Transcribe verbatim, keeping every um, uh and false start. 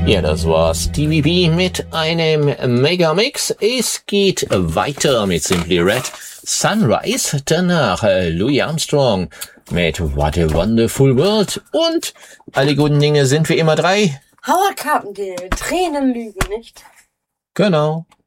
Ja, das war Stevie B mit einem Megamix. Es geht weiter mit Simply Red, Sunrise, danach Louis Armstrong mit What a Wonderful World und alle guten Dinge sind wie immer drei. Howard Carpendale, Tränen lügen nicht. Genau.